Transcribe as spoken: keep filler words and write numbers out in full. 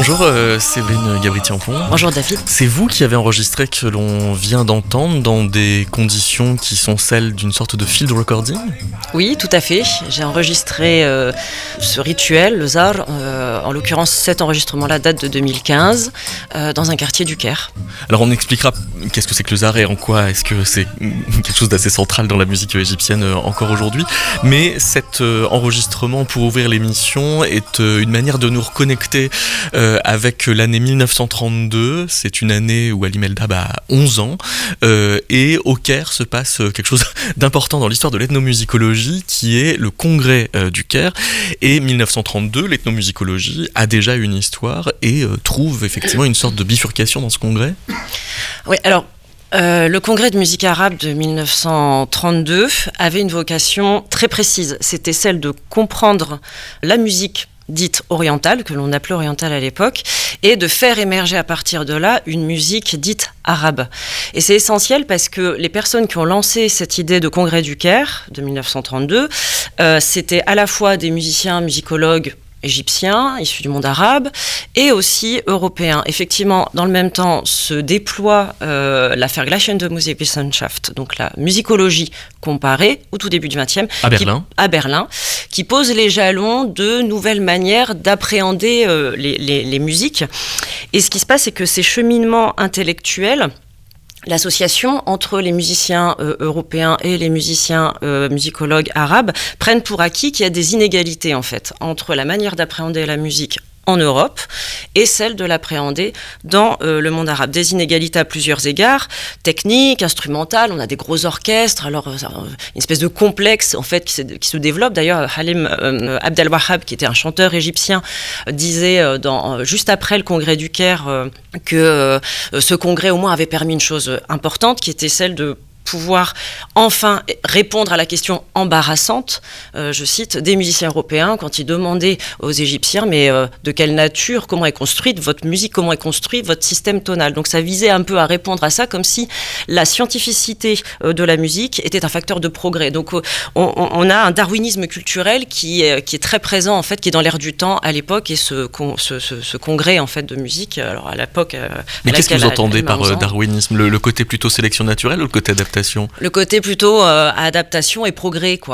Bonjour euh, Séverine Gabritiampon. Bonjour David. C'est vous qui avez enregistré que l'on vient d'entendre dans des conditions qui sont celles d'une sorte de field recording ? Oui, tout à fait. J'ai enregistré euh, ce rituel, le Zar, euh, en l'occurrence cet enregistrement-là date de deux mille quinze, euh, dans un quartier du Caire. Alors on expliquera qu'est-ce que c'est que le Zar et en quoi est-ce que c'est quelque chose d'assez central dans la musique égyptienne euh, encore aujourd'hui. Mais cet euh, enregistrement pour ouvrir l'émission est euh, une manière de nous reconnecter euh, avec l'année mille neuf cent trente-deux. C'est une année où Ali Meldab a onze ans euh, et au Caire se passe quelque chose d'important dans l'histoire de l'ethnomusicologie qui est le congrès euh, du Caire. Et mille neuf cent trente-deux, l'ethnomusicologie a déjà une histoire et euh, trouve effectivement une sorte de bifurcation dans ce congrès. Oui, alors Euh, le congrès de musique arabe de mille neuf cent trente-deux avait une vocation très précise. C'était celle de comprendre la musique dite orientale, que l'on appelait orientale à l'époque, et de faire émerger à partir de là une musique dite arabe. Et c'est essentiel parce que les personnes qui ont lancé cette idée de congrès du Caire de mille neuf cent trente-deux, euh, c'était à la fois des musiciens, musicologues, égyptiens, issus du monde arabe, et aussi européens. Effectivement, dans le même temps, se déploie euh, la Vergleichende Musikwissenschaft, donc la musicologie comparée, au tout début du vingtième, à Berlin, qui, à Berlin, qui pose les jalons de nouvelles manières d'appréhender euh, les, les, les musiques. Et ce qui se passe, c'est que ces cheminements intellectuels, l'association entre les musiciens euh, européens et les musiciens euh, musicologues arabes prennent pour acquis qu'il y a des inégalités en fait entre la manière d'appréhender la musique en Europe et celle de l'appréhender dans euh, le monde arabe. Des inégalités à plusieurs égards, techniques, instrumentales, on a des gros orchestres, alors euh, une espèce de complexe en fait qui se, qui se développe. D'ailleurs, Halim euh, Abdel Wahab, qui était un chanteur égyptien, euh, disait euh, dans, euh, juste après le congrès du Caire euh, que euh, ce congrès au moins avait permis une chose importante qui était celle de pouvoir enfin répondre à la question embarrassante, euh, je cite, des musiciens européens quand ils demandaient aux Égyptiens mais euh, de quelle nature, comment est construite votre musique, comment est construit votre système tonal. Donc ça visait un peu à répondre à ça comme si la scientificité euh, de la musique était un facteur de progrès. Donc euh, on, on a un darwinisme culturel qui est, qui est très présent en fait, qui est dans l'air du temps à l'époque et ce, ce, ce, ce congrès en fait de musique, alors à l'époque. Euh, mais qu'est-ce que vous entendez par euh, darwinisme, le, le côté plutôt sélection naturelle ou le côté adaptation? Le côté plutôt euh, adaptation et progrès, quoi.